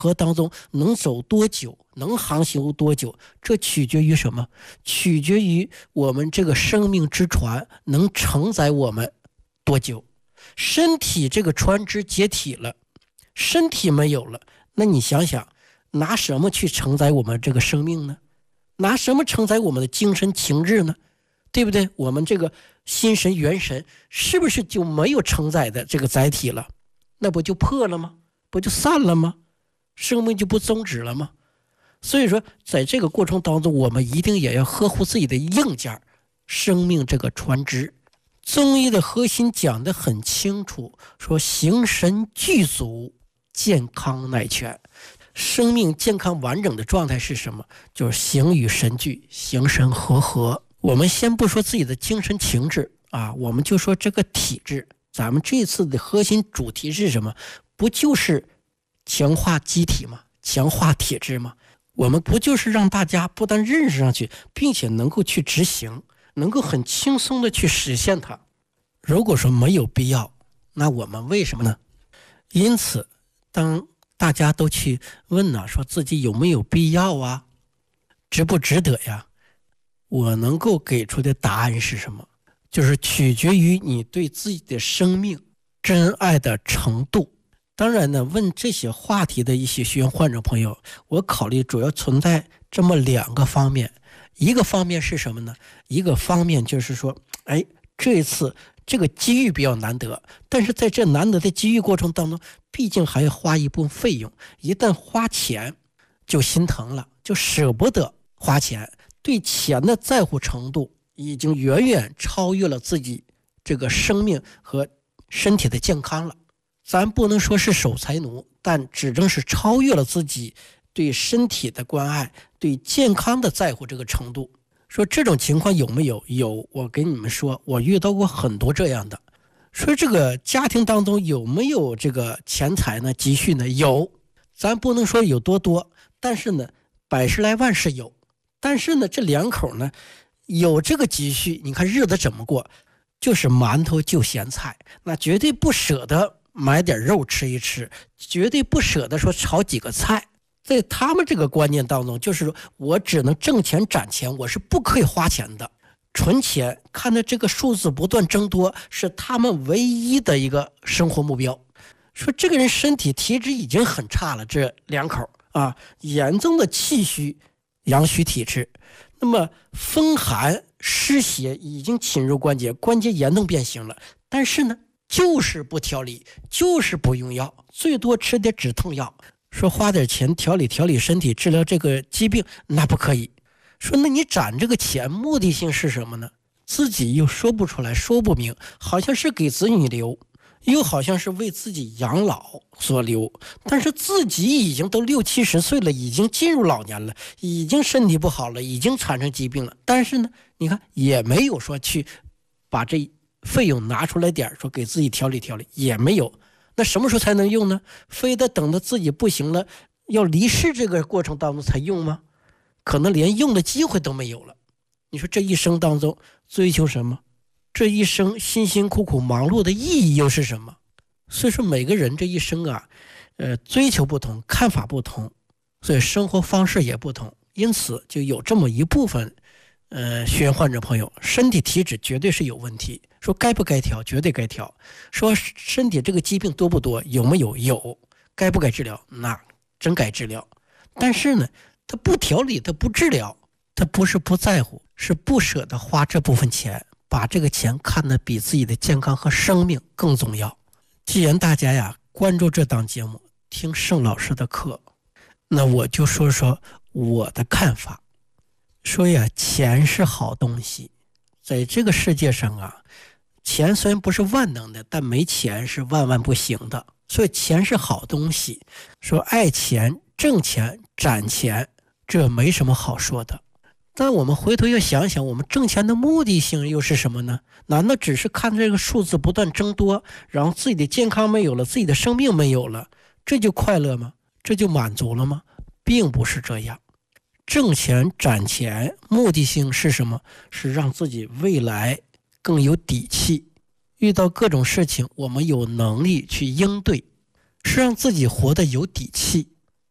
河当中能走多久，能航行多久，这取决于什么？取决于我们这个生命之船能承载我们多久。身体这个船只解体了，身体没有了，那你想想，拿什么去承载我们这个生命呢？拿什么承载我们的精神情志呢？对不对？我们这个心神元神是不是就没有承载的这个载体了？那不就破了吗？不就散了吗？生命就不终止了吗？所以说在这个过程当中，我们一定也要呵护自己的硬件，生命这个船只。中医的核心讲得很清楚，说形神俱足，健康乃全。生命健康完整的状态是什么？就是形与神俱，形神合。我们先不说自己的精神情志啊，我们就说这个体质。咱们这次的核心主题是什么？不就是强化机体吗？强化体质吗？我们不就是让大家不但认识上去，并且能够去执行，能够很轻松的去实现它。如果说没有必要，那我们为什么呢？因此当大家都去问说自己有没有必要啊，值不值得呀，我能够给出的答案是什么？就是取决于你对自己的生命真爱的程度。当然呢，问这些话题的一些学员患者朋友，我考虑主要存在这么2个方面。一个方面是什么呢？一个方面就是说，这一次这个机遇比较难得，但是在这难得的机遇过程当中，毕竟还要花一部分费用，一旦花钱就心疼了，就舍不得花钱，对钱的在乎程度已经远远超越了自己这个生命和身体的健康了。咱不能说是守财奴，但只正是超越了自己对身体的关爱，对健康的在乎这个程度。说这种情况有没有？有，我跟你们说，我遇到过很多这样的。说这个家庭当中有没有这个钱财呢？积蓄呢？有，咱不能说有多，但是呢，100十来万是有。但是呢，这2口呢有这个积蓄，你看日子怎么过？就是馒头就咸菜，那绝对不舍得买点肉吃一吃，绝对不舍得说炒几个菜。在他们这个观念当中，就是说我只能挣钱攒钱，我是不可以花钱的。存钱，看到这个数字不断增多，是他们唯一的一个生活目标。说这个人身体体质已经很差了，这2口啊，严重的气虚、阳虚体质，那么风寒湿邪已经侵入关节，关节严重变形了。但是呢，就是不调理，就是不用药，最多吃点止痛药。说花点钱调理身体，治疗这个疾病，那不可以。说那你攒这个钱目的性是什么呢？自己又说不出来，说不明，好像是给子女留，又好像是为自己养老所留，但是自己已经都60、70岁了，已经进入老年了，已经身体不好了，已经产生疾病了，但是呢，你看也没有说去把这费用拿出来点，说给自己调理，也没有。那什么时候才能用呢？非得等到自己不行了，要离世这个过程当中才用吗？可能连用的机会都没有了。你说这一生当中追求什么？这一生辛辛苦苦忙碌的意义又是什么？所以说每个人这一生啊，追求不同，看法不同，所以生活方式也不同，因此就有这么一部分学员患者朋友身体体质绝对是有问题，说该不该调？绝对该调。说身体这个疾病多不多？有没有？有。该不该治疗？那真该治疗。但是呢，他不调理，他不治疗，他不是不在乎，是不舍得花这部分钱，把这个钱看得比自己的健康和生命更重要。既然大家呀关注这档节目，听盛老师的课，那我就说说我的看法。说呀，钱是好东西，在这个世界上啊，钱虽然不是万能的，但没钱是万万不行的。所以钱是好东西，说爱钱、挣钱、攒钱，这没什么好说的。但我们回头要想想，我们挣钱的目的性又是什么呢？难道只是看这个数字不断增多，然后自己的健康没有了，自己的生命没有了，这就快乐吗？这就满足了吗？并不是这样。挣钱攒钱目的性是什么？是让自己未来更有底气，遇到各种事情我们有能力去应对，是让自己活得有底气，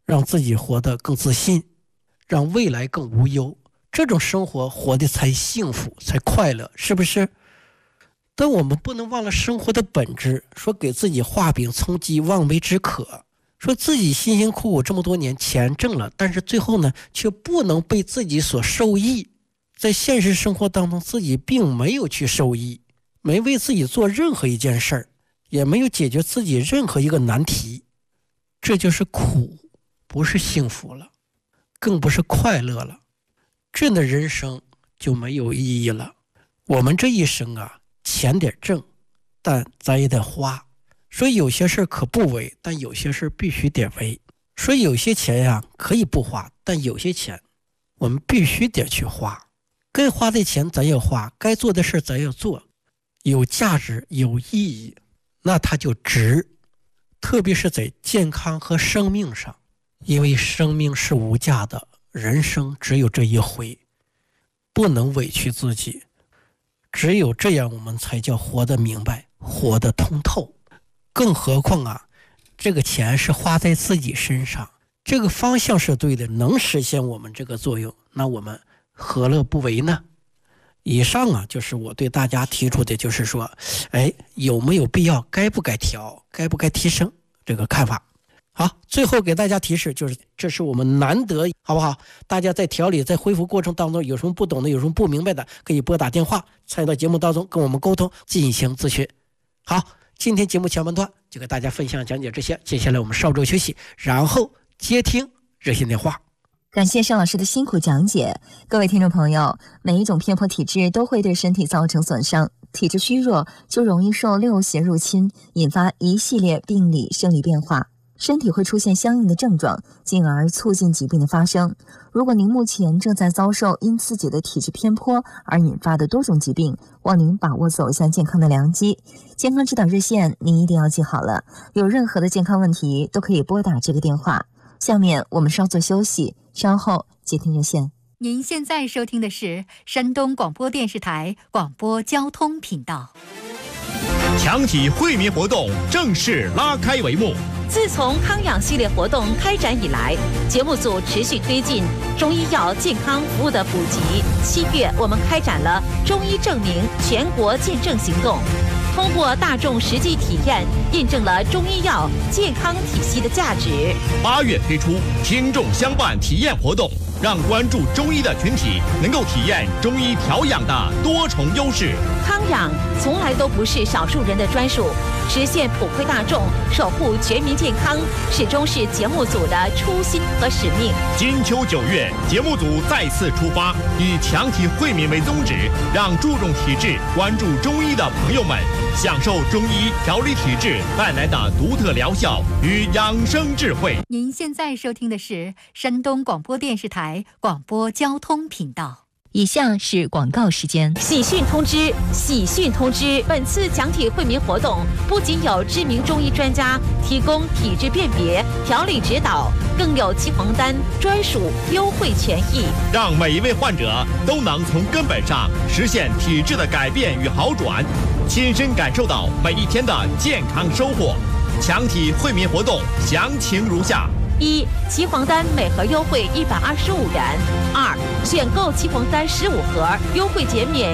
让自己活得更自信，让未来更无忧，这种生活活得才幸福才快乐，是不是？但我们不能忘了生活的本质，说给自己画饼充饥，望梅止渴，说自己辛辛苦苦这么多年钱挣了，但是最后呢却不能被自己所受益，在现实生活当中自己并没有去受益，没为自己做任何一件事儿，也没有解决自己任何一个难题，这就是苦，不是幸福了，更不是快乐了，这样的人生就没有意义了。我们这一生啊，钱得挣，但咱也得花。说有些事可不为，但有些事必须得为。说有些钱呀可以不花，但有些钱我们必须得去花。该花的钱咱要花，该做的事咱要做，有价值有意义，那它就值。特别是在健康和生命上，因为生命是无价的，人生只有这一回，不能委屈自己，只有这样我们才叫活得明白，活得通透。更何况啊，这个钱是花在自己身上，这个方向是对的，能实现我们这个作用，那我们何乐不为呢？以上啊，就是我对大家提出的，就是说，有没有必要，该不该调，该不该提升这个看法。好，最后给大家提示，就是这是我们难得，好不好？大家在调理在恢复过程当中有什么不懂的，有什么不明白的，可以拨打电话参与到节目当中跟我们沟通进行咨询。好，今天节目前半段就给大家分享讲解这些，接下来我们稍作休息，然后接听热线电话。 感谢尚老师的辛苦讲解。各位听众朋友，每一种偏颇体质都会对身体造成损伤，体质虚弱就容易受六邪入侵，引发一系列病理生理变化，身体会出现相应的症状，进而促进疾病的发生。如果您目前正在遭受因自己的体质偏颇而引发的多种疾病，望您把握走向健康的良机。健康指导热线您一定要记好了，有任何的健康问题都可以拨打这个电话。下面我们稍作休息，稍后接听热线。 您现在收听的是山东广播电视台广播交通频道。 强体惠民活动正式拉开帷幕。 自从康养系列活动开展以来，节目组持续推进中医药健康服务的普及。7月，我们开展了中医证明全国见证行动，通过大众实际体验，印证了中医药健康体系的价值。 8月推出听众相伴体验活动，让关注中医的群体能够体验中医调养的多重优势。 康养从来都不是少数人的专属，实现普惠大众、守护全民健康，始终是节目组的初心和使命。 金秋9月，节目组再次出发，以强体惠民为宗旨，让注重体质、关注中医的朋友们享受中医调理体质带来的独特疗效与养生智慧。 您现在收听的是山东广播电视台广播交通频道。 以下是广告时间。 喜讯通知！喜讯通知！本次强体惠民活动不仅有知名中医专家提供体质辨别、调理指导，更有七黄丹专属优惠权益， 让每一位患者都能从根本上实现体质的改变与好转，亲身感受到每一天的健康收获。强体惠民活动详情如下 ：1. 岐黄丹每盒优惠125元；2. 选购岐黄丹15盒，优惠减免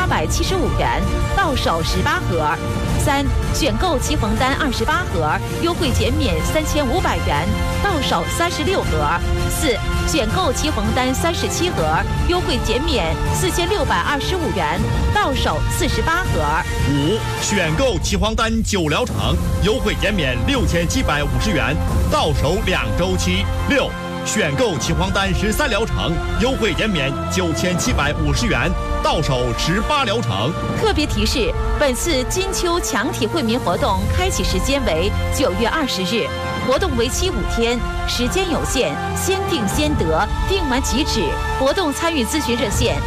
1875元，到手18盒；3. 选购岐黄丹28盒，优惠减免3500元，到手36盒；4. 选购岐黄丹37盒，优惠减免4625元，到手48盒 ；5. 选购岐黄丹9疗程，优惠减免6750元，到手2周期；6. 选购岐黄丹13疗程，优惠减免9750元，到手18疗程。 特别提示：本次金秋强体惠民活动开启时间为9月20日，活动为期5天，时间有限，先订先得，订完即止。活动参与咨询热线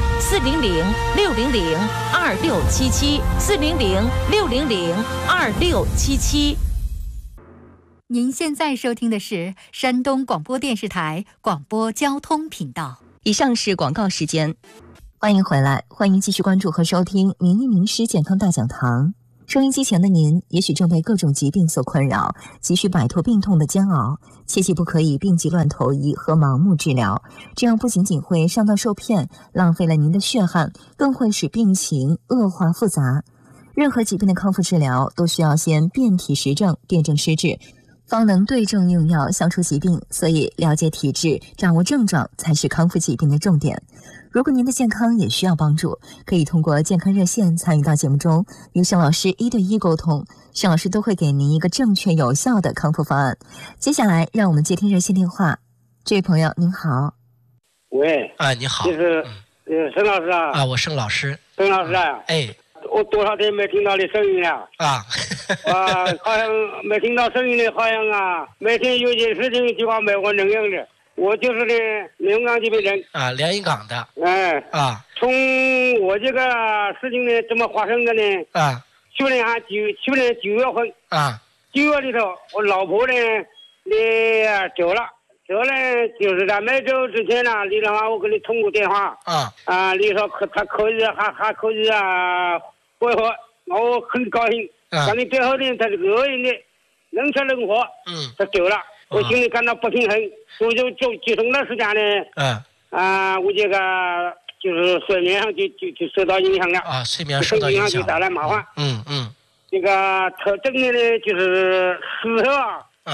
：400-600-2677，400-600-2677。 您现在收听的是山东广播电视台广播交通频道。 以上是广告时间，欢迎回来，欢迎继续关注和收听名医名师健康大讲堂。 收音机前的您，也许正被各种疾病所困扰，急需摆脱病痛的煎熬，切记不可以病急乱投医和盲目治疗，这样不仅仅会上当受骗，浪费了您的血汗，更会使病情恶化复杂。任何疾病的康复治疗都需要先辨体实证，辨证施治，方能对症用药，消除疾病。所以了解体质，掌握症状才是康复疾病的重点。如果您的健康也需要帮助，可以通过健康热线参与到节目中，与沈老师1对1沟通，沈老师都会给您一个正确有效的康复方案。接下来让我们接听热线电话。这位朋友您好。 喂， 你好， 就是沈老师啊。 我沈老师。 沈老师啊，我多少天没听到你声音了好像没听到声音了，好像每天有件事情就没我能样的。我就是连云港这边人连云港的。 从我这个事情呢怎么发生的呢？去年9月份9月里头，我老婆呢走了，就是在没走之前呢，你的话我给你通过电话你说他可以还可以会合，我很高兴。但是最后呢，他是恶意的，能吃能活，他走了。我心里感到不平衡，所以就集中的时间呢，我这个就是睡眠上就受到影响了睡眠受到影响就带来麻烦。这个特征的呢，就是石头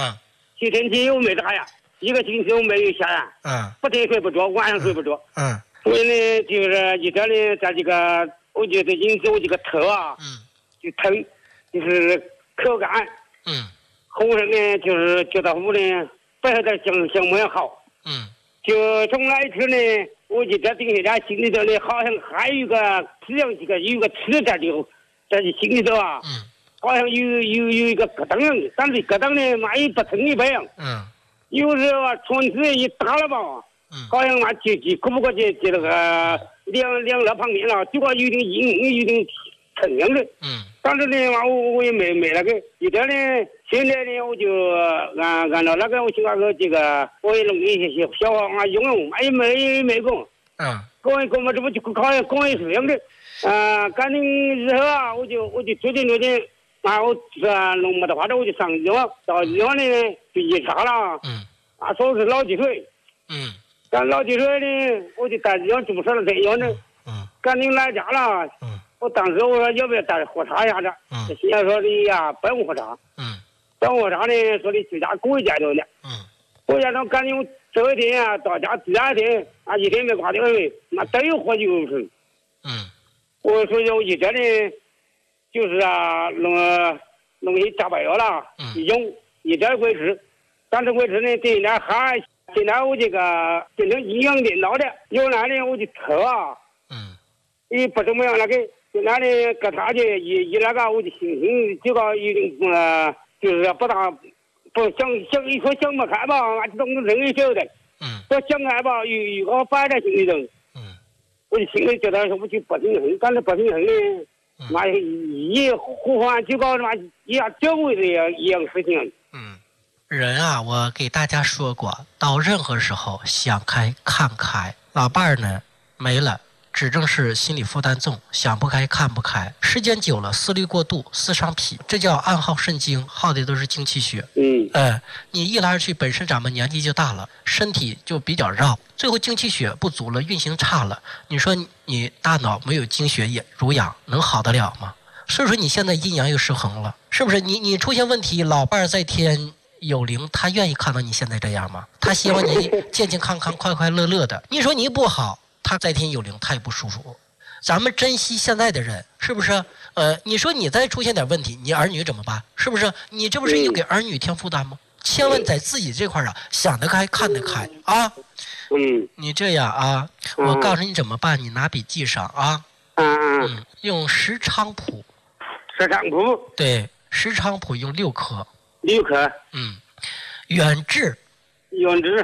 7天前又没打呀，1个星期又没有下呀，不天睡不着，晚上睡不着。所以呢，就是一直呢，在这个我觉得因此我这个头就疼，就是口干。后来呢，就是觉得我呢不晓得想没有好。就从那一次呢，我就在定下来心里头呢，好像还有一个这样一个有一个刺在心里头好像有一个咯噔，但是咯噔呢嘛也不疼一般。有时候村子一打了吧，好像就过不过去那个两肋旁边了，就有点硬，有点疼样的。但是呢，我也没那个，有点呢，现在呢，我就按照那个我去那个这个，我也弄一些小花用，也没讲。讲嘛，这不就好像讲也是这样的。干定之后我就决定我弄没得话的，我就上医院，到医院呢就一查了，说是脑积水。但脑积水呢，我就在医院注射了3药呢。干定来家了。我当时我说要不要带喝茶一下子？心想说的呀，不用喝茶。不用喝茶呢，说的居家过一家头呢。过一家头，赶紧这一天到家第2天1天没挂电话没，都有喝酒吃。我说我一直呢，就是弄些杂白药了，用一直维持，但是维持呢，现在我这个变成营养电脑的，有来呢我就头也不怎么样那个。那里搁他去一那个，我的心情这个有点就是不想一说想不开吧，这种人也晓得。不想开吧，有个摆在心里头。我的心里觉得说我就不平衡，但是不平衡呢，一互换就搞一样交为的一样事情。 人我给大家说过，到任何时候想开看开，老伴儿呢没了。指正是心理负担重，想不开看不开，时间久了思虑过度，思伤脾，这叫暗耗肾精，耗的都是精气血。你一来二去，本身咱们年纪就大了，身体就比较绕，最后精气血不足了，运行差了，你说你大脑没有精血也濡养，能好得了吗？所以说你现在阴阳又失衡了，是不是？你出现问题，老伴在天有灵，他愿意看到你现在这样吗？他希望你健健康康、快快乐乐的。你说你不好，他在天有灵，他也不舒服。咱们珍惜现在的人，是不是？你说你再出现点问题，你儿女怎么办？是不是？你这不是又给儿女添负担吗？千万在自己这块想得开，看得开啊！你这样我告诉你怎么办，你拿笔记上用石菖蒲。 石菖蒲。对， 石菖蒲用6克。 6克。 远志。 远志。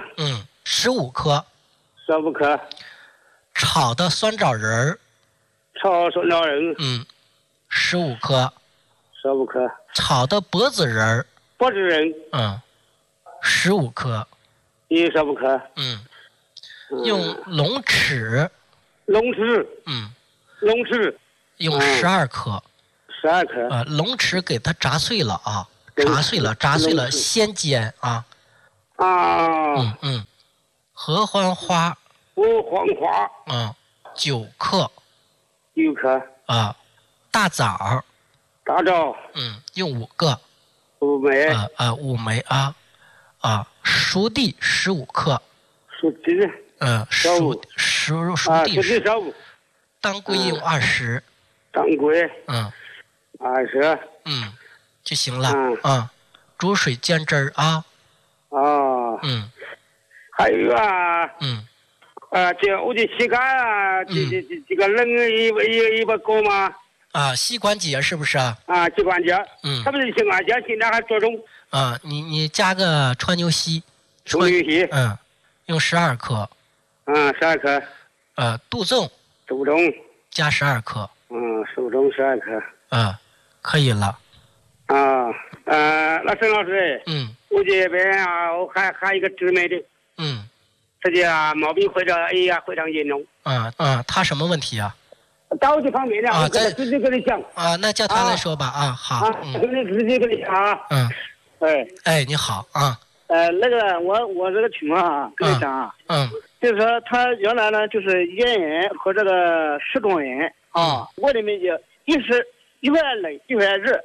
15克。 15克。 炒的酸枣仁儿。 炒酸枣仁。 15克。 15克。 炒的柏子仁儿。 柏子仁。 15克。 15克。 用龙齿。 龙齿。龙齿。 用12克。 12克。 龙齿给它炸碎了啊，炸碎了，先煎啊。合欢花。9克。 9克。 大枣。用5个。 5枚。 5枚啊。熟地15克。 熟地。 熟地15。当归用20。 当归。20。 就行了。煮水煎汁儿啊。 还有这我的膝盖这个冷一把够吗？ 膝关节是不是啊？ 膝关节。他不是膝关节，现在还着重。 你加个川牛膝。用12克。 12克。 杜仲加12克。 杜仲12克。 可以了。 那沈老师，我这边我还一个姊妹的，这就毛病非常严重。 他什么问题啊？ 到这方面的，我直接跟你讲。 那叫他来说吧。好。 直接跟你讲。 你好啊。 那个我这个情况跟你讲就是说他原来呢就是咽炎和这个食管炎我里面就一会儿冷一会儿热。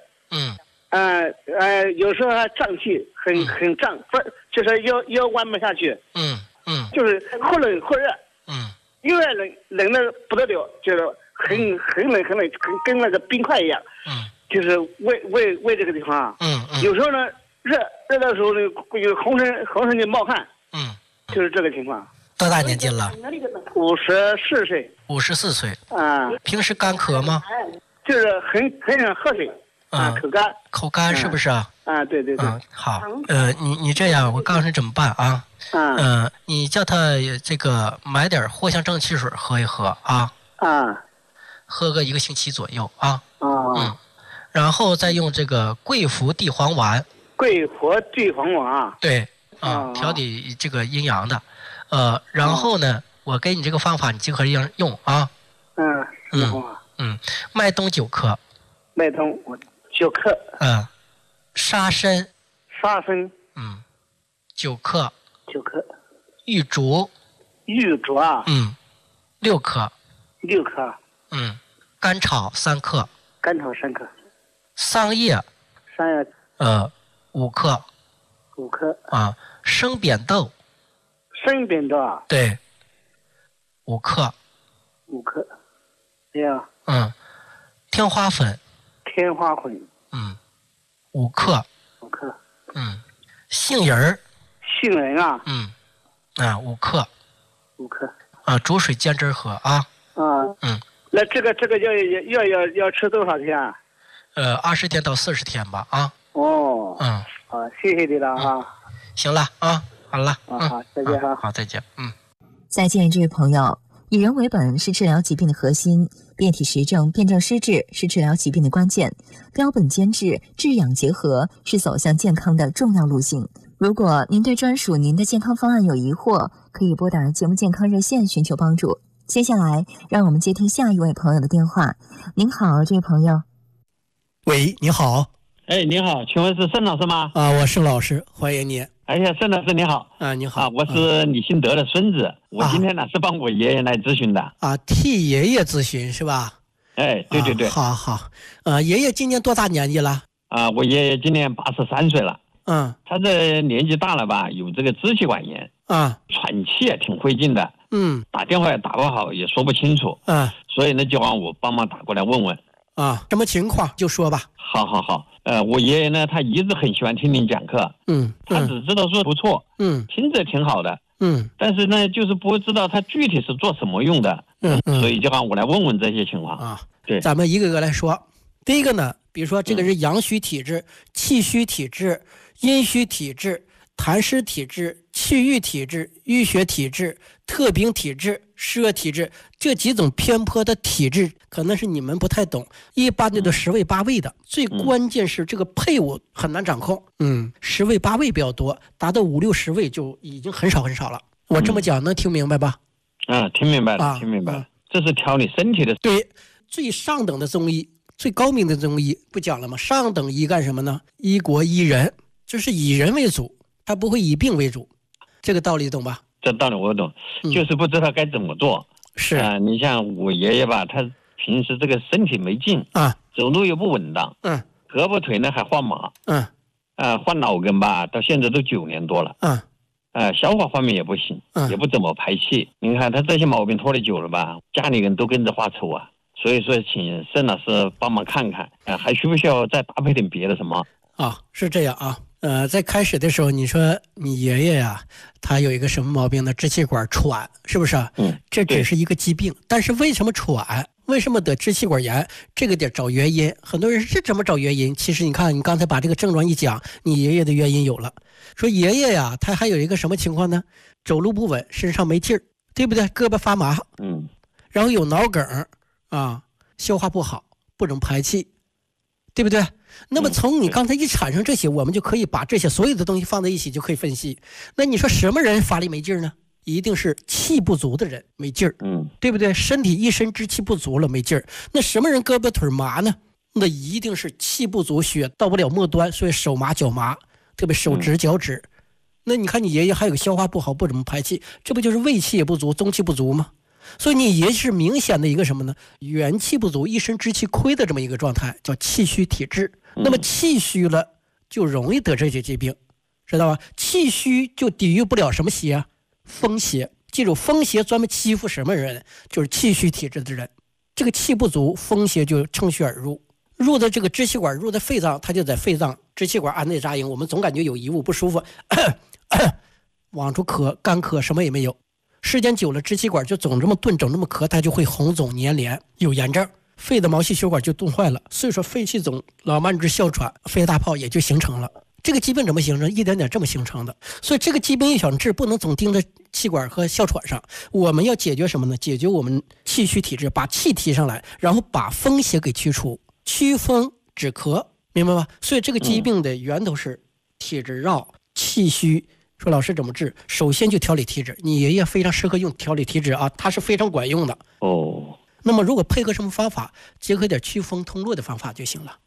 有时候还胀气，很胀，就是腰弯不下去。就是或冷或热。因为冷的不得了，就是很冷，跟那个冰块一样。就是胃这个地方。有时候呢热的时候呢，有浑身就冒汗。就是这个情况。 多大年纪了 ？54岁。 54岁。平时干咳吗？ 就是很想喝水。口干是不是啊？ 对。 好。你这样，我告诉你怎么办啊？你叫他这个买点藿香正气水喝一喝啊。喝个1个星期左右啊。然后再用这个桂附地黄丸。对。调理这个阴阳的。然后呢，我给你这个方法，你就可以用啊。麦冬9克。 麦冬9克。 沙参。9克。玉竹。6克。甘草3克。桑叶。5克。生扁豆。对。5克。 对呀。 天花粉。5克。杏仁。5克。煮水煎汁喝啊。 那这个要吃多少天啊 ？20天到40天吧啊。 好，谢谢你了啊。 行了啊，好了。 好，再见哈。 好，再见。 再见，这位朋友。以人为本是治疗疾病的核心，辩体实证、辩证施治是治疗疾病的关键，标本兼治、治养结合是走向健康的重要路径。如果您对专属您的健康方案有疑惑，可以拨打节目健康热线寻求帮助。接下来，让我们接听下一位朋友的电话。您好，这位朋友。 喂，你好。 你好，请问是盛老师吗？ 我是老师，欢迎你。 盛老师你好。 你好。 我是李新德的孙子，我今天呢是帮我爷爷来咨询的。 替爷爷咨询是吧？ 对。 好。爷爷今年多大年纪了？ 我爷爷今年83岁了。他这年纪大了吧，有这个支气管炎。喘气也挺费劲的。打电话也打不好，也说不清楚。所以呢就让我帮忙打过来问问。 什么情况就说吧。 好。我爷爷呢，他一直很喜欢听您讲课。他只知道说不错。听着挺好的。但是呢，就是不知道他具体是做什么用的。所以就让我来问问这些情况。对， 咱们一个个来说。第一个呢，比如说这个是阳虚体质、气虚体质、阴虚体质、痰湿体质、气郁体质、淤血体质、特禀体质、湿热体质，这几种偏颇的体质可能是你们不太懂，一般的都10味8味的。最关键是这个配伍很难掌控。10味8味比较多，达到5、60味就已经很少了。我这么讲能听明白吧？ 听明白了。这是调理身体的。 对，最上等的中医最高明的中医不讲了吗？上等医干什么呢？医国医人，就是以人为主，他不会以病为主，这个道理懂吧？ 这道理我懂，就是不知道该怎么做。 是你像我爷爷吧，他平时这个身体没劲啊， 走路又不稳当，胳膊腿呢还换麻，换脑根吧，到现在都9年多了，消化方面也不行，也不怎么排气。你看他这些毛病拖得久了吧，家里人都跟着发愁啊。所以说，请盛老师帮忙看看，还需不需要再搭配点别的什么？ 是这样啊。在开始的时候，你说你爷爷呀，他有一个什么毛病呢？支气管喘，是不是？这只是一个疾病，但是为什么喘？为什么得支气管炎？这个得找原因。很多人是怎么找原因？其实你看，你刚才把这个症状一讲，你爷爷的原因有了。说爷爷呀，他还有一个什么情况呢？走路不稳，身上没劲儿，对不对？胳膊发麻，然后有脑梗消化不好，不能排气，对不对？那么从你刚才一产生这些，我们就可以把这些所有的东西放在一起，就可以分析。那你说什么人法力没劲儿呢？一定是气不足的人没劲儿，对不对？身体一身之气不足了，没劲儿。那什么人胳膊腿麻呢？那一定是气不足，血到不了末端，所以手麻脚麻，特别手指脚趾。那你看你爷爷还有个消化不好，不怎么排气，这不就是胃气也不足，中气不足吗？所以你爷是明显的一个什么呢？元气不足，一身之气亏的这么一个状态，叫气虚体质。那么气虚了就容易得这些疾病，知道吧？气虚就抵御不了什么邪啊？风邪。记住，风邪专门欺负什么人？就是气虚体质的人。这个气不足，风邪就乘虚而入，入的这个支气管，入的肺脏，它就在肺脏支气管安内扎营。我们总感觉有异物不舒服，往出咳，干咳，什么也没有。时间久了，支气管就总这么顿，总这么咳，它就会红肿粘连，有炎症，肺的毛细血管就冻坏了。所以说肺气肿、老慢支、哮喘、肺大泡也就形成了。这个疾病怎么形成？一点点这么形成的。所以这个疾病要想治，不能总盯着气管和哮喘上，我们要解决什么呢？解决我们气虚体质，把气提上来，然后把风邪给驱除，祛风止咳，明白吗？所以这个疾病的源头是体质绕、气虚。说老师怎么治？首先就调理体质，你爷爷非常适合用调理体质啊，它是非常管用的。那么如果配合什么方法，结合点祛风通络的方法就行了。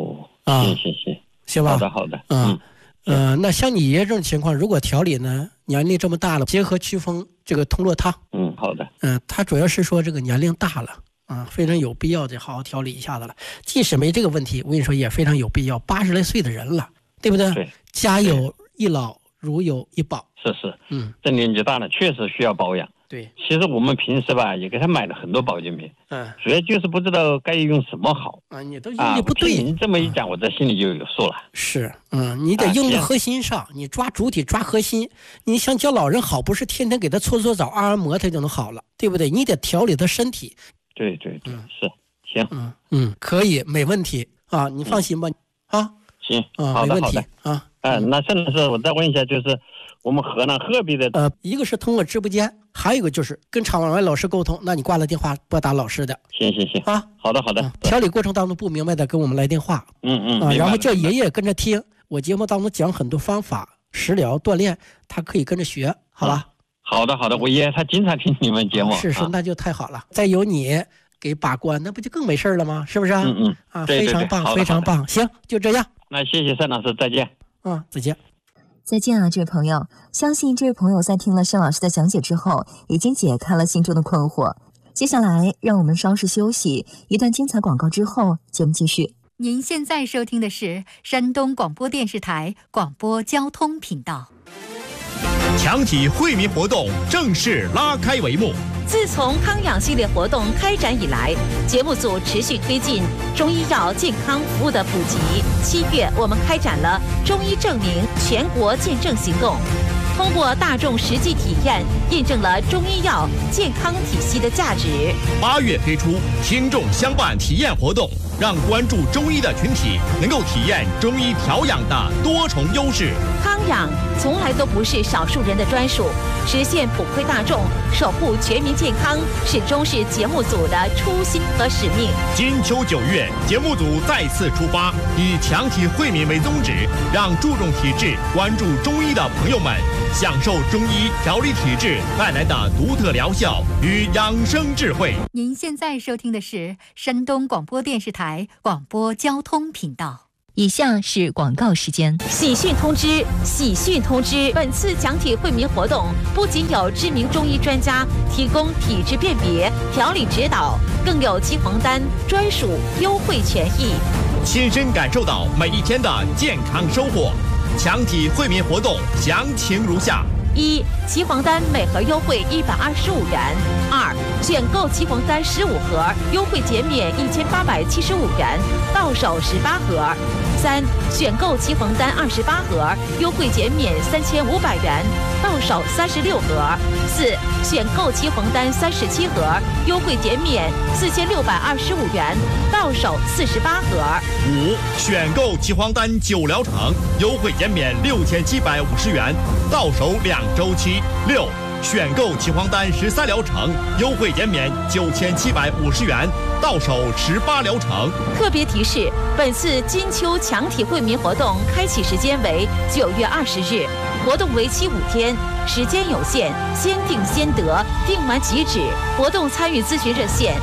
行吧？ 好的。 那像你爷爷这种情况，如果调理呢，年龄这么大了，结合祛风这个通络汤。 好的。 他主要是说这个年龄大了非常有必要得好好调理一下子了。即使没这个问题，我跟你说也非常有必要。80来岁的人了，对不对？ 对。 家有一老，如有一宝。 是。这年纪大了，确实需要保养。 对。 其实我们平时吧，也给他买了很多保健品。主要就是不知道该用什么好。 你都用的不对。 您这么一讲，我这心里就有数了。 是。你得用在核心上，你抓主体，抓核心。你想教老人好，不是天天给他搓澡、按摩他就能好了，对不对？你得调理他身体。 对。是。行。 可以，没问题啊，你放心吧。 行。好的。 没问题那盛老师，我再问一下，就是我们河南鹤壁的一个是通过直播间，还有一个就是跟场外老师沟通。那你挂了电话拨打老师的。 行好的。 调理过程当中不明白的跟我们来电话。然后叫爷爷跟着听我节目当中讲很多方法，食疗锻炼，他可以跟着学，好吧？ 好的。我爷爷他经常听你们节目。 是，那就太好了。再有你给把关，那不就更没事了吗？是不是？ 对， 非常棒，非常棒。行，就这样。 那谢谢盛老师，再见。 再见。 再见啊，这位朋友！相信这位朋友在听了盛老师的讲解之后，已经解开了心中的困惑。接下来，让我们稍事休息，一段精彩广告之后，节目继续。 您现在收听的是山东广播电视台广播交通频道。 强体惠民活动正式拉开帷幕。 自从康养系列活动开展以来，节目组持续推进中医药健康服务的普及。7月，我们开展了中医证明全国见证行动，通过大众实际体验，印证了中医药健康体系的价值。 8月推出听众相伴体验活动，让关注中医的群体能够体验中医调养的多重优势。 康养从来都不是少数人的专属，实现普惠大众、守护全民健康，始终是节目组的初心和使命。 金秋9月，节目组再次出发，以强体惠民为宗旨，让注重体质、关注中医的朋友们享受中医调理体质带来的独特疗效与养生智慧。 您现在收听的是山东广播电视台台广播交通频道。 以下是广告时间。 喜讯通知！喜讯通知！本次强体惠民活动不仅有知名中医专家提供体质辨别、调理指导，更有鸡黄丹专属优惠权益。 亲身感受到每一天的健康收获。强体惠民活动详情如下 ：1. 鸡黄丹每盒优惠125元；2. 选购鸡黄丹15盒，优惠减免1875元，到手18盒；3. 选购鸡黄丹28盒，优惠减免3500元，到手36盒；4. 选购鸡黄丹37盒，优惠减免4625元，到手48盒 ；5. 选购鸡黄丹9疗程，优惠减免6750元，到手2周期；6. 选购鸡黄丹13疗程，优惠减免9750元，到手18疗程。 特别提示：本次金秋强体惠民活动开启时间为9月20日，活动为期5天，时间有限，先订先得，订完即止。活动参与咨询热线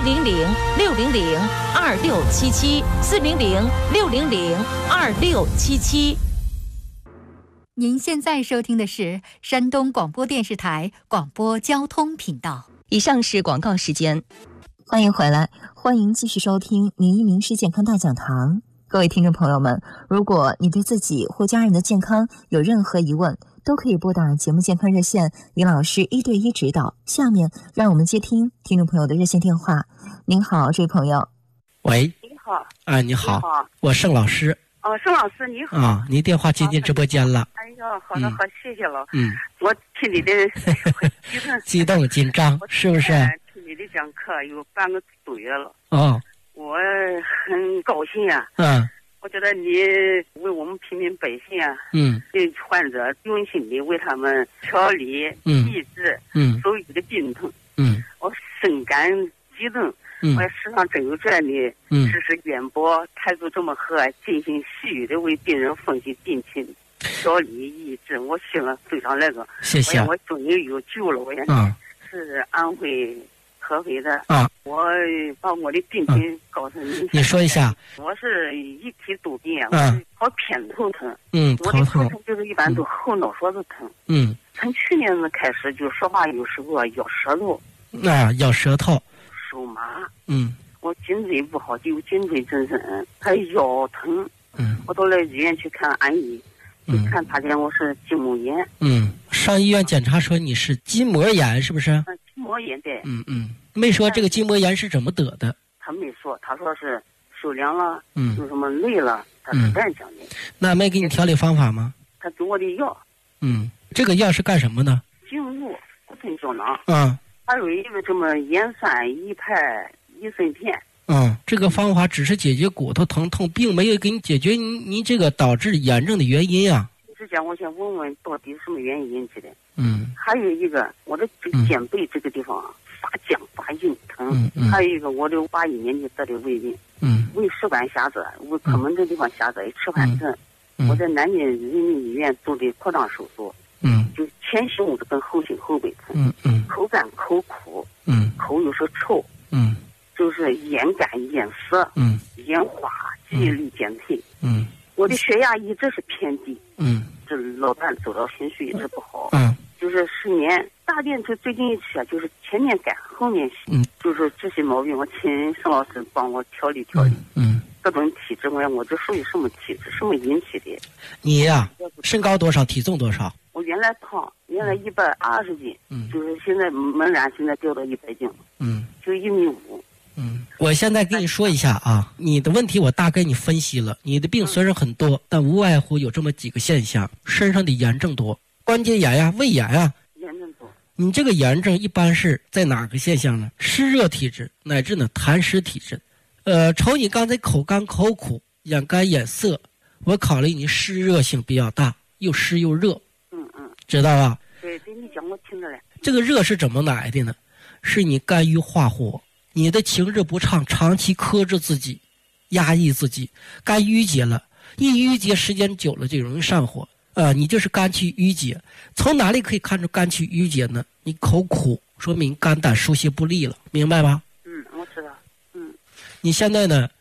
：400-600-2677，400-600-2677。 您现在收听的是山东广播电视台广播交通频道。 以上是广告时间，欢迎回来，欢迎继续收听名医名师健康大讲堂。各位听众朋友们，如果你对自己或家人的健康有任何疑问，都可以拨打节目健康热线，李老师1对1指导。下面让我们接听听众朋友的热线电话。您好，这位朋友。 喂。 你好。 你好，我盛老师。 盛老师你好。 您电话接进直播间了。 哎呦，好的，好，谢谢了。我听你的激动紧张，是不是？ 听你的讲课有半个多月了。我很高兴呀。我觉得你为我们平民百姓啊，对患者用心的为他们调理、医治所有的病痛。我深感激动。我世上真有这样的知识渊博、态度这么和蔼、尽心细语的为病人分析病情、调理医治，我心里非常那个。 谢谢。 我终于有救了，我也是安徽合肥的。我把我的病情告诉你。 你说一下。 我是一体多病啊，我好偏头疼。我的头疼就是一般都后脑勺子疼。从去年开始就说话有时候咬舌头。 咬舌头。 手麻，我颈椎不好，就有颈椎增生，还腰疼，我到了医院去看安医，就看他讲我是筋膜炎， 上医院检查说你是筋膜炎，是不是？ 筋膜炎对， 没说这个筋膜炎是怎么得的？ 他没说，他说是受凉了，有什么累了，他是这样讲的。 那没给你调理方法吗？ 他给我的药， 这个药是干什么的？ 静入固醇胶囊，还有一个什么盐酸一派益生片。 这个方法只是解决骨头疼痛，并没有给你解决你这个导致炎症的原因啊。 之前我想问问到底什么原因引起的？还有一个我的这个肩背这个地方发僵发硬疼，还有一个我的81年级得的胃病，胃食管狭窄，胃口门这地方狭窄，吃饭症。我在南京人民医院做的扩张手术。就前胸子跟后颈后背疼，口干口苦，口有时候臭，就是咽干咽涩，咽花，记忆力减退，我的血压一直是偏低，这老伴走到情绪一直不好，就是10年大便就最近一次啊，就是前年干后年洗，就是这些毛病我请盛老师帮我调理调理，各种体质我这属于什么体质，什么引起的？ 你呀，身高多少，体重多少？ 我原来胖，原来120斤，就是现在猛然现在掉到100斤，就1.5米。 我现在跟你说一下啊，你的问题我大概你分析了，你的病虽然很多，但无外乎有这么几个现象：身上的炎症多，关节炎呀、胃炎呀。 炎症多。 你这个炎症一般是在哪个现象呢？湿热体质乃至呢痰湿体质。瞅你刚才口干口苦、眼干眼涩，我考虑你湿热性比较大，又湿又热。知道吧？ 对，你讲我听着嘞。 这个热是怎么来的呢？是你肝郁化火，你的情志不畅，长期克制自己，压抑自己，肝郁结了，一郁结时间久了就容易上火。你就是肝气郁结。从哪里可以看出肝气郁结呢？你口苦，说明肝胆疏泄不利了，明白吧？ 我知道。 你现在呢，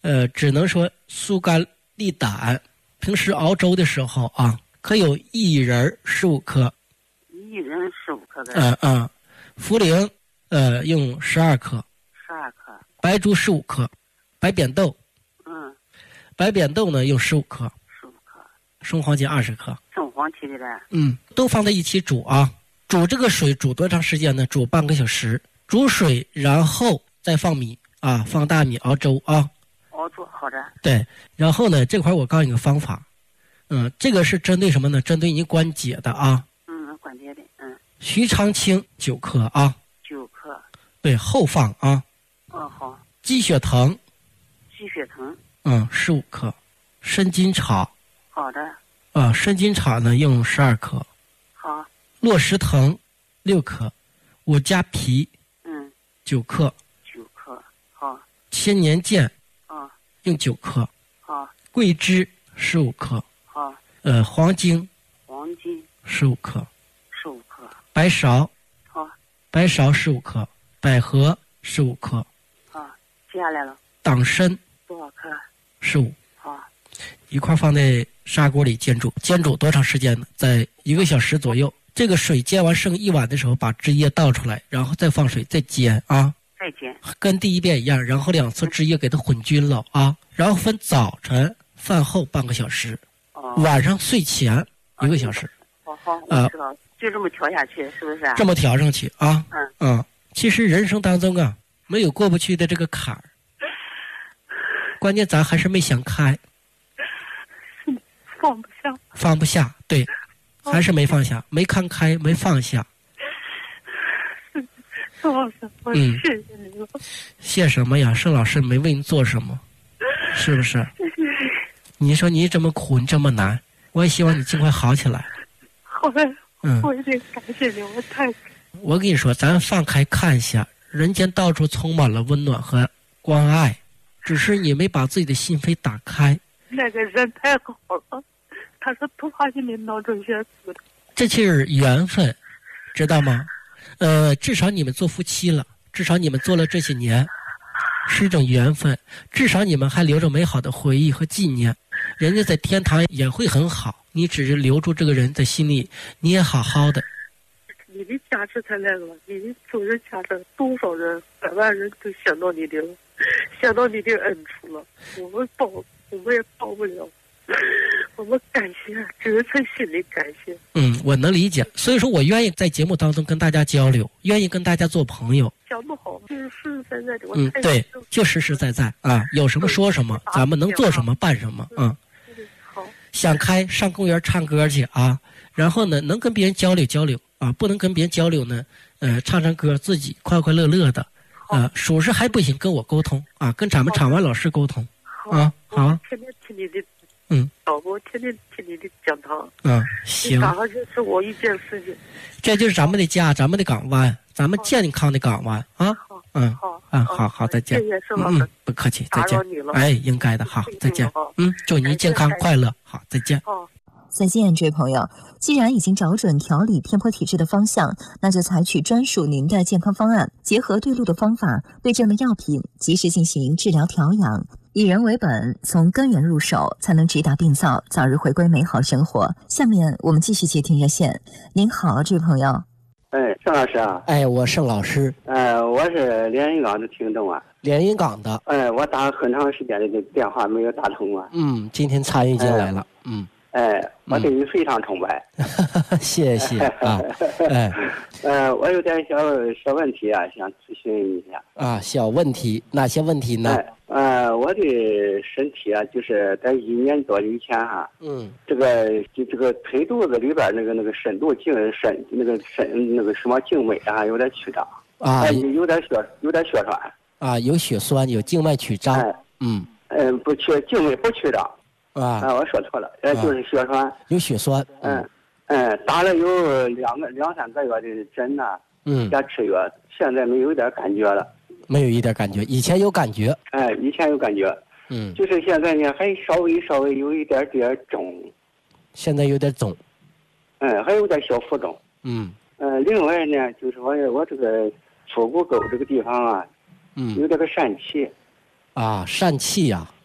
只能说疏肝利胆。平时熬粥的时候啊，可有薏仁15克。 薏仁15克的。 茯苓用12克。 12克。 白术15克，白扁豆。白扁豆呢用15克。 15克。 生黄芪20克。 生黄芪的。 都放在一起煮啊。煮这个水煮多长时间呢？煮半个小时。煮水，然后再放米啊，放大米熬粥啊。 熬粥，好的。 对，然后呢，这块我告诉你个方法。这个是针对什么呢？针对你关节的啊。 关节的。 徐长青9克啊。 9克。 对，后放啊。 好。 鸡血藤。 鸡血藤。 15克。生筋草。 好的。 生筋草呢用12克。 好。 落石藤6克。五加皮9克。 9克。好。 千年剑用9克。 好。 桂枝15克。 好。 黄精15克。 15克。 白芍。 好。 白芍15克。百合15克。 好，记下来了。 党参多少克 ？15。 好。 一块放在砂锅里煎煮，煎煮多长时间呢？在1个小时左右。这个水煎完剩1碗的时候，把汁液倒出来，然后再放水，再煎啊。 再煎。跟第一遍一样，然后2次汁液给它混均了啊。然后分早晨、饭后半个小时，晚上睡前1个小时。 好，我知道，就这么调下去，是不是？ 这么调上去啊。其实人生当中啊，没有过不去的这个坎儿，关键咱还是没想开，放不下，对。还是没放下，没看开，没放下。 盛老师，我谢谢你了。 谢什么呀？盛老师没为你做什么，是不是？你说你这么苦，你这么难，我也希望你尽快好起来。 好嘞，我一定感谢你，我太…… 我跟你说，咱放开看一下，人间到处充满了温暖和关爱，只是你没把自己的心扉打开。 那个人太好了。他是突发性的脑中血死的， 这就是缘分，知道吗？至少你们做夫妻了，至少你们做了这些年，是一种缘分。至少你们还留着美好的回忆和纪念，人家在天堂也会很好。你只是留住这个人在心里，你也好好的。 你的价值才来了，你的做人价值，多少人100万人都想到你的了，想到你的恩处了，我们也报不了。我们感谢，只是从心里感谢。 我能理解，所以说我愿意在节目当中跟大家交流，愿意跟大家做朋友。 讲不好，就是实实在在的。 对，就实实在在啊，有什么说什么，咱们能做什么办什么啊。 好。 想开上公园唱歌去啊，然后呢，能跟别人交流交流啊，不能跟别人交流呢，唱唱歌，自己快快乐乐的。属实还不行，跟我沟通啊，跟咱们场外老师沟通啊。好。 天天听你的。导播天天听你的讲堂。 行。 讲上就是我一件事情。 这就是咱们的家，咱们的港湾，咱们健康的港湾啊。好，再见。 谢谢盛老师。 不客气，再见。哎，应该的，好，再见。祝您健康快乐，好，再见。 再见，这位朋友。既然已经找准调理偏颇体质的方向，那就采取专属您的健康方案，结合对路的方法，对症的药品，及时进行治疗调养。以人为本，从根源入手，才能直达病灶，早日回归美好生活。下面我们继续接听热线。您好，这位朋友。 盛老师啊。 我盛老师。 我是连云港的听众啊。 连云港的。 我打很长时间的电话没有打通啊。 今天参与进来了。 我对你非常崇拜。 谢谢啊。 我有点小问题啊，想咨询一下。 小问题，哪些问题呢？ 我的身体啊，就是在1年多以前哈，这个腿肚子里边那个深度静什么静脉啊，有点曲张有点血栓有血栓，有静脉曲张。 静脉不曲张我说错了，就是血栓， 有血栓。 打了有2-3个月的针呐，加吃药，现在没有一点感觉了。 没有一点感觉，以前有感觉。 以前有感觉。就是现在呢，还稍微有一点点肿。 现在有点肿。 还有点小浮肿。另外呢，就是我这个腹股沟这个地方啊，有点个疝气。 疝气呀。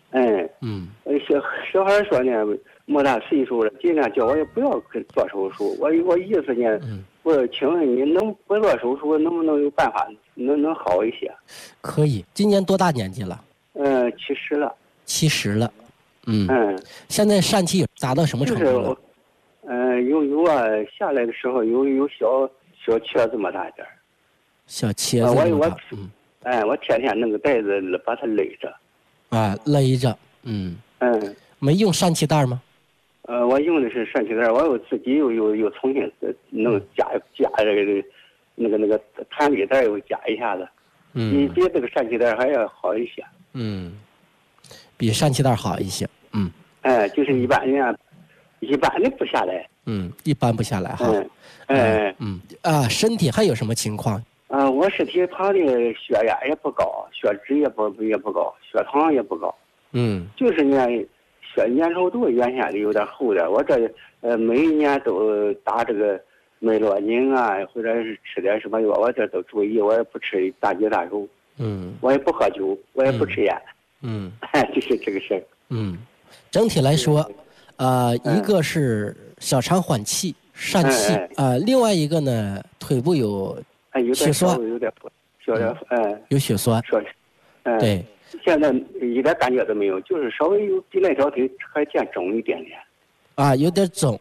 小孩说呢，没大岁数了，尽量叫我也不要做手术。我意思呢，我请问你能不做手术，能不能有办法能好一些？ 可以。今年多大年纪了 ？70了。 70了。现在疝气达到什么程度了？ 有啊，下来的时候有小茄子么大点儿。 小茄子么大。 我天天那个袋子把它勒着。 勒着。没用疝气袋吗？ 我用的是疝气袋，我自己又重新弄加那个弹力带又加一下子。比这个疝气袋还要好一些。 比疝气袋好一些。 就是一般的不下来。 一般不下来哈。身体还有什么情况？ 我身体旁的血压也不高，血脂也不高，血糖也不高。就是呢，血粘稠度原先的有点厚点。我这每一年都打这个美洛宁啊，或者是吃点什么药，我这都注意，我也不吃大鸡大肉。我也不喝酒，我也不吃烟。就是这个事儿。 整体来说，一个是小肠缓气、疝气，另外一个呢，腿部有血栓，有血栓。对。 现在一点感觉都没有，就是稍微有比那条腿还见肿一点点。 有点肿。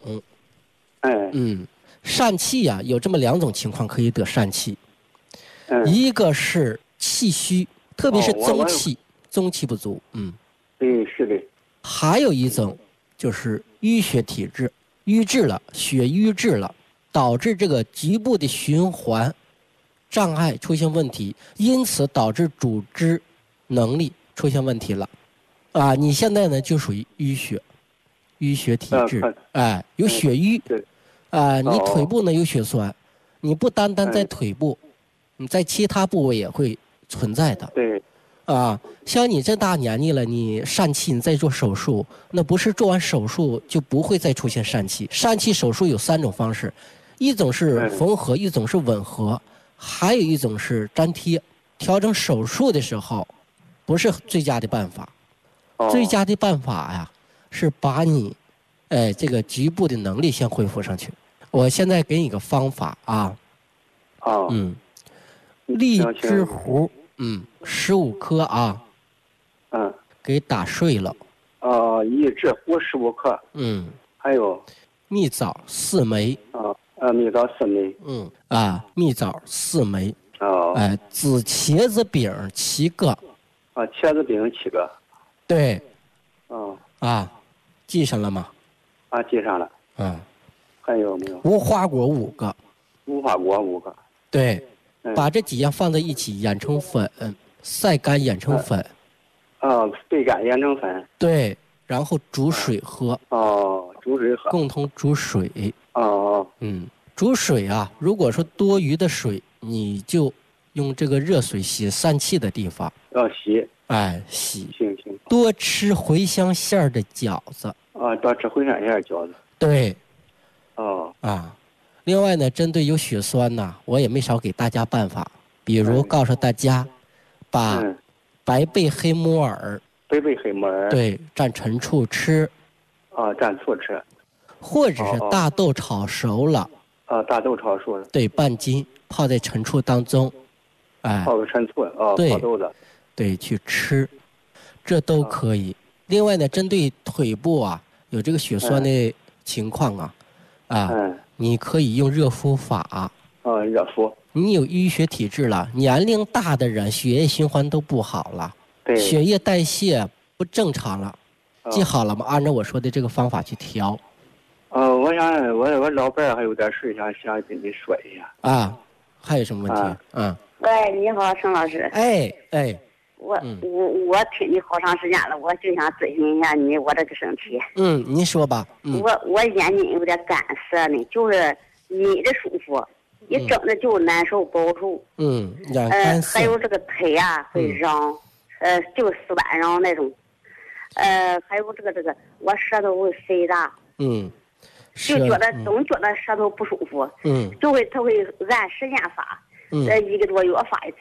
疝气呀，有这么2种情况可以得疝气。一个是气虚，特别是宗气不足。 是的。 还有一种就是淤血体质，瘀滞了，血瘀滞了，导致这个局部的循环障碍出现问题，因此导致组织能力出现问题了。你现在呢就属于淤血体质。有血瘀。你腿部呢有血栓，你不单单在腿部，你在其他部位也会存在的。 对。 像你这大年纪了，你疝气，你再做手术，那不是做完手术就不会再出现疝气。疝气手术有3种方式，一种是缝合，一种是吻合，还有一种是粘贴。调整手术的时候，不是最佳的办法。最佳的办法呀，是把你，这个局部的能力先恢复上去。我现在给你个方法啊。荔枝核。15颗啊。给打碎了。 荔枝核15颗。还有蜜枣4枚。 蜜枣4枚。 蜜枣4枚。紫茄子饼7个。 茄子饼7个。 对。记上了吗？ 记上了。还有没有？ 无花果5个。 无花果5个。 对。把这几样放在一起研成粉，晒干研成粉。 焙干研成粉。 对，然后煮水喝。 煮水喝。 共同煮水。煮水啊，如果说多余的水，你就用这个热水洗疝气的地方。 洗。 洗。 行。 多吃茴香馅儿的饺子。 多吃茴香馅儿饺子。 对。另外呢，针对有血栓呐，我也没少给大家办法，比如告诉大家，把白贝黑木耳，对，蘸陈醋吃。 蘸醋吃。 或者是大豆炒熟了。 大豆炒熟了。 对，半斤泡在陈醋当中。 泡个陈醋。 对， 泡豆子。 对，去吃，这都可以。另外呢，针对腿部啊有这个血栓的情况你可以用热敷法。 热敷。 你有淤血体质了，年龄大的人血液循环都不好了，血液代谢不正常了。记好了吗？按照我说的这个方法去调。 我想我老伴还有点事想跟你说一下。 还有什么问题？ 喂，你好，盛老师。我听你好长时间了，我就想咨询一下我这个身体。 您说吧。 我眼睛有点干涩呢，就是眯着舒服，一睁着就难受不好受。 干涩。 还有这个腿会嚷，就死板嚷那种。还有这个我舌头会肥大。就总觉得舌头不舒服。他会按时间发。1个多月发一次。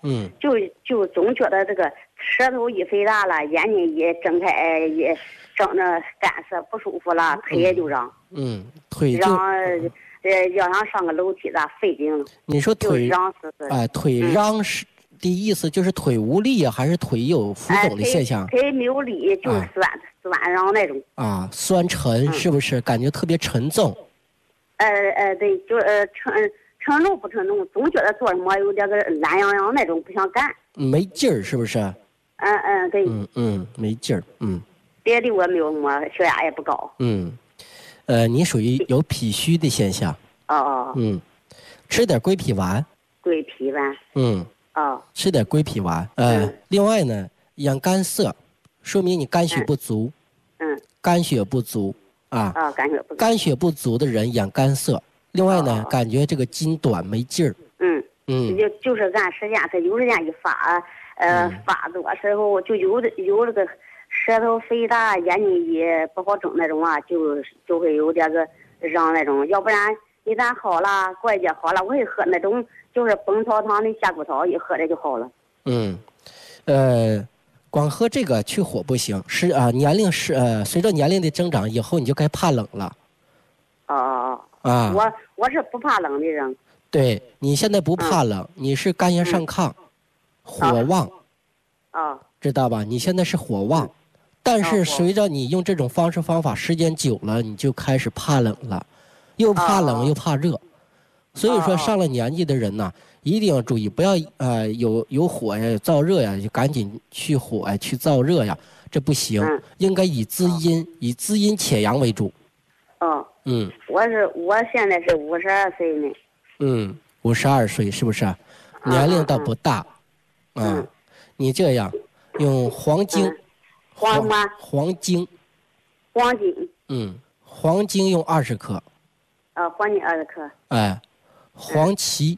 就总觉得这个舌头一肥大了，眼睛一睁开也睁着干涩不舒服了，腿也就嚷。 腿嚷，要想上个楼梯咋费劲了。 你说腿嚷腿嚷是的意思就是腿无力啊，还是腿有浮肿的现象？ 腿没有力，就是酸嚷那种。 酸沉是不是？感觉特别沉重。 对，就是沉重不沉重，总觉得做什么有点个懒洋洋那种，不想干。 没劲儿是不是？ 对。 没劲儿。 别的我没有什么，血压也不高。 你属于有脾虚的现象。吃点归脾丸。 归脾丸。 吃点归脾丸。另外呢，养肝涩，说明你肝血不足。肝血不足肝血不足的人养肝涩。另外呢，感觉这个筋短没劲儿。就是按时间，他有时间一发作时候，就有这个舌头肥大，眼睛也不好睁那种啊，就会有点个让那种，要不然一旦好了，过一节好了，我会喝那种就是本草堂的夏枯草，一喝这就好了。 光喝这个去火不行，年龄随着年龄的增长以后，你就该怕冷了。 我是不怕冷的人。 对，你现在不怕冷，你是肝炎上亢，火旺。知道吧？你现在是火旺，但是随着你用这种方式方法时间久了，你就开始怕冷了，又怕冷又怕热。所以说上了年纪的人呢，一定要注意，不要有火呀、燥热呀，就赶紧去火呀、去燥热呀，这不行。应该以滋阴潜阳为主。 我现在是52岁呢。 52岁是不是？年龄倒不大。你这样用黄精。 黄精。黄精用20克。 黄精20克。 黄芪。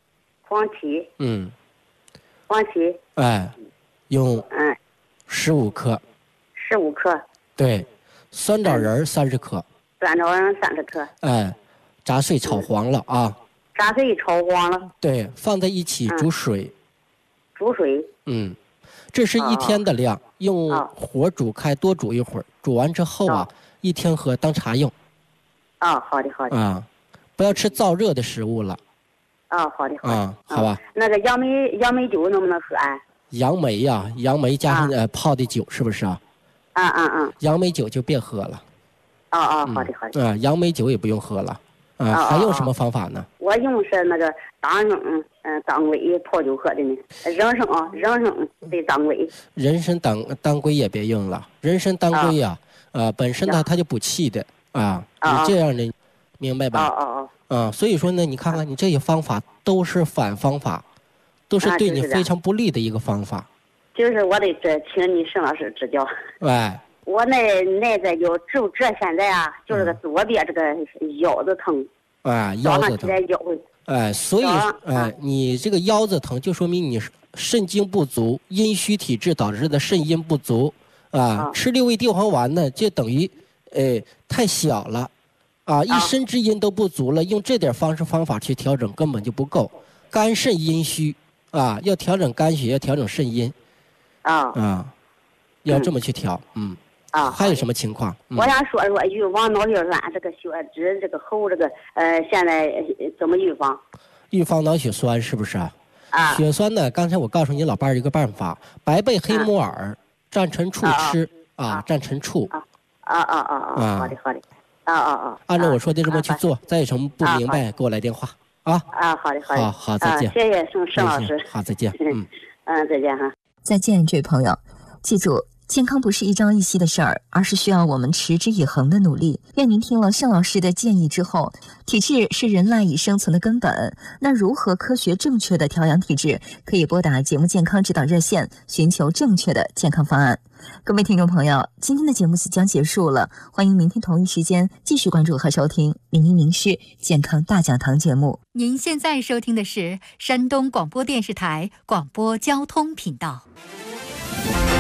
用15克。 15克。 对，酸枣仁30克。 酸枣仁30克。 炸碎炒黄了啊。 炸碎炒黄了。 对，放在一起煮水。 煮水。 这是1天的量，用火煮开，多煮一会儿。煮完之后1天喝当茶用。 好的。 不要吃燥热的食物了。 好的。 好吧。 那个杨梅酒能不能喝啊？ 杨梅呀，杨梅加上泡的酒是不是啊？杨梅酒就别喝了。 好的。 杨梅酒也不用喝了。还用什么方法呢？ 我用是那个当归泡酒喝的呢。人参对当归。 人参当归也别用了，人参当归呀，本身呢它就补气的你这样的，明白吧？所以说呢，你看看你这些方法都是反方法，都是对你非常不利的一个方法。 就是我得请你沈老师指教。我那个就这现在就是个左边这个腰子疼。 腰子疼。所以你这个腰子疼，就说明你肾精不足，阴虚体质导致的肾阴不足吃6味地黄丸呢，就等于太小了一身之阴都不足了，用这点方法去调整根本就不够。肝肾阴虚要调整肝血，要调整肾阴要这么去调。还有什么情况？ 我想说预防脑血栓，这个血脂，这个喉，这个现在怎么预防？ 预防脑血栓是不是？血栓呢？刚才我告诉你老伴儿一个办法：白贝、黑木耳、战陈醋吃战陈醋。 好的。 按照我说的这么去做，再有什么不明白给我来电话好的。 好，再见。 谢谢沈老师。 好，再见。 再见哈。 再见，这位朋友，记住。健康不是一朝一夕的事儿，而是需要我们持之以恒的努力。愿您听了盛老师的建议之后，体质是人赖以生存的根本。那如何科学正确的调养体质？可以拨打节目健康指导热线，寻求正确的健康方案。各位听众朋友，今天的节目即将结束了，欢迎明天同一时间继续关注和收听名医名师健康大讲堂节目。 您现在收听的是山东广播电视台广播交通频道。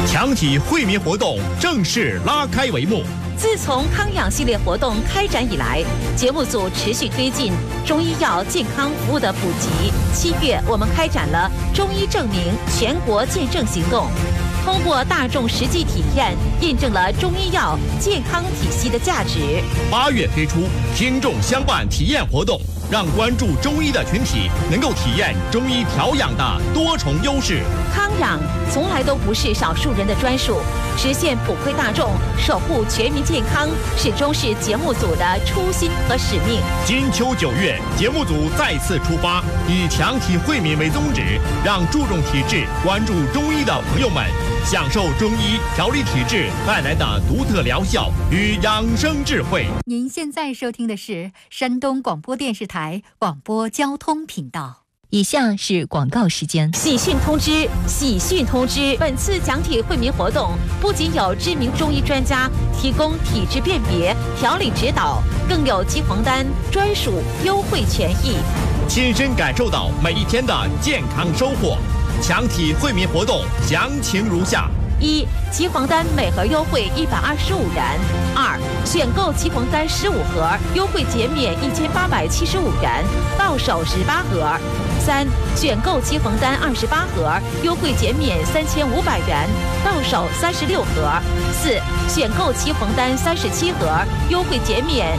强体惠民活动正式拉开帷幕。 自从康养系列活动开展以来，节目组持续推进中医药健康服务的普及。7月，我们开展了中医证明全国见证行动，通过大众实际体验，印证了中医药健康体系的价值。 8月推出听众相伴体验活动，让关注中医的群体能够体验中医调养的多重优势。 康养从来都不是少数人的专属，实现普惠大众、守护全民健康，始终是节目组的初心和使命。 金秋9月，节目组再次出发，以强体惠民为宗旨，让注重体质、关注中医的朋友们享受中医调理体质带来的独特疗效与养生智慧。 您现在收听的是山东广播电视台广播交通频道。 以下是广告时间。 喜讯通知！喜讯通知！本次强体惠民活动不仅有知名中医专家提供体质辨别、调理指导，更有鸡黄丹专属优惠权益， 亲身感受到每一天的健康收获。强体惠民活动详情如下 ：1. 鸡黄丹每盒优惠125元；2. 选购鸡黄丹15盒，优惠减免1875元，到手18盒；3. 选购鸡黄丹28盒，优惠减免3500元，到手36盒；4. 选购鸡黄丹37盒，优惠减免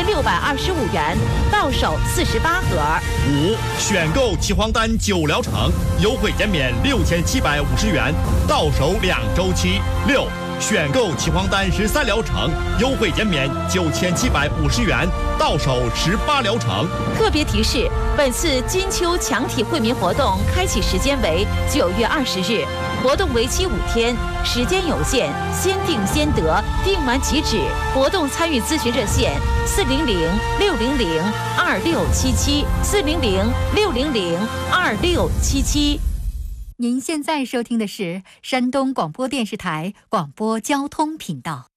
4625元，到手48盒 ；5. 选购鸡黄丹9疗程，优惠减免6750元，到手2周期；6. 选购岐黄丹13疗程，优惠减免9750元，到手18疗程。 特别提示：本次金秋强体惠民活动开启时间为9月20日，活动为期5天，时间有限，先订先得，订完即止。活动参与咨询热线：400-600-2677，400-600-2677。 您现在收听的是山东广播电视台广播交通频道。